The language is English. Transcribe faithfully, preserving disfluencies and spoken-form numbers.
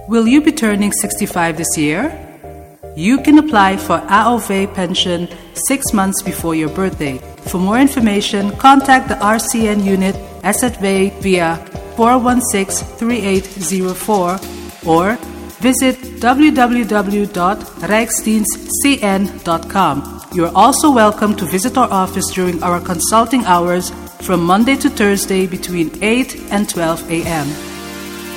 Will you be turning sixty-five this year? You can apply for A O V pension six months before your birthday. For more information, contact the R C N unit S at V A via four one six, three eight zero four or visit w w w dot rijksdienst c n dot com. You are also welcome to visit our office during our consulting hours from Monday to Thursday between eight and twelve a.m.